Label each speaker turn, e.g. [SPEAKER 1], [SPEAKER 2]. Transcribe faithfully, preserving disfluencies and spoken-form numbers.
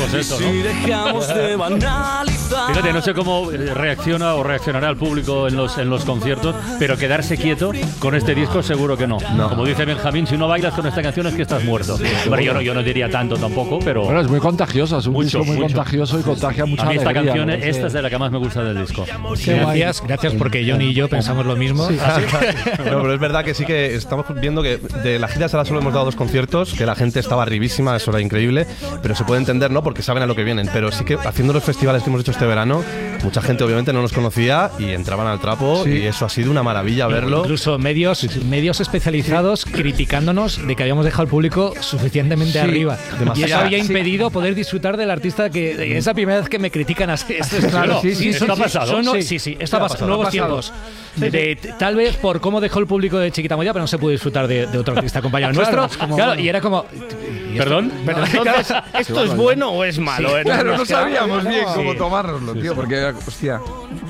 [SPEAKER 1] pues eso, ¿no? Fíjate, no sé cómo reacciona o reaccionará el público en los, en los conciertos, pero quedarse quieto con este disco seguro que no. no. Como dice Benjamín, si no bailas con esta canción es que estás muerto. Bueno, yo no, yo no diría tanto tampoco, pero...
[SPEAKER 2] Bueno, es muy contagiosa, es un
[SPEAKER 1] mucho,
[SPEAKER 2] disco muy
[SPEAKER 1] mucho.
[SPEAKER 2] contagioso y contagia mucha
[SPEAKER 1] A mí esta
[SPEAKER 2] alegría,
[SPEAKER 1] canción,
[SPEAKER 2] ¿no?
[SPEAKER 1] esta es de la que más me gusta del disco.
[SPEAKER 3] Gracias, gracias porque Johnny y yo pensamos lo mismo.
[SPEAKER 4] Sí. ¿Ah, sí? No, pero es verdad que sí que estamos viendo que de la gira solo hemos dado dos conciertos, que la gente estaba arribísima, eso era increíble, pero se puede entender, ¿no? Porque saben a lo que vienen. Pero sí que haciendo los festivales que hemos hecho este verano, mucha gente obviamente no nos conocía y entraban al trapo, sí. Y eso ha sido una maravilla verlo.
[SPEAKER 3] Incluso medios, sí, sí. medios especializados sí. criticándonos de que habíamos dejado al público suficientemente sí. arriba. Demasiado. Y eso había impedido sí. poder disfrutar del artista que es la primera vez que me critican así. Esto es claro, sí, sí,
[SPEAKER 1] esto sí, ha pasado.
[SPEAKER 3] Son,
[SPEAKER 1] sí,
[SPEAKER 3] sí, sí, esto ha pasado. Nuevos tiempos. Sí, de, sí. Tal vez por cómo dejó el público de Chiquita Moya, pero no se pudo disfrutar de, de otro artista compañero claro, nuestro. Como, claro, bueno. Y era como...
[SPEAKER 1] ¿Y ¿Perdón?
[SPEAKER 3] Pero entonces, ¿esto sí, es bueno o es malo?
[SPEAKER 5] Sí, claro, no sabíamos bien cómo tomárnoslo, tío, porque, hostia...